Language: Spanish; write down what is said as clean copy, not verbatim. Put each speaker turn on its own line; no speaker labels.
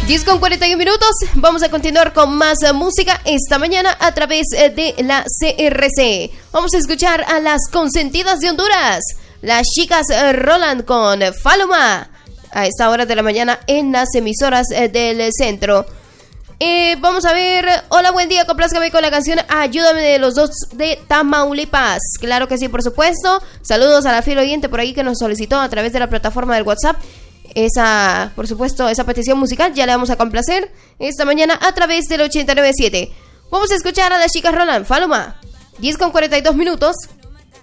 10:41. Vamos a continuar con más música esta mañana a través de la CRC. Vamos a escuchar a las consentidas de Honduras, las chicas Roland con Faluma, a esta hora de la mañana en las emisoras del centro. Vamos a ver. Hola, buen día, complázcame con la canción Ayúdame de los Dos de Tamaulipas. Claro que sí, por supuesto. Saludos a la fiel oyente por ahí que nos solicitó a través de la plataforma del WhatsApp por supuesto, esa petición musical. Ya le vamos a complacer esta mañana a través del 89.7. Vamos a escuchar a las chicas Roland, Faluma. 10:42.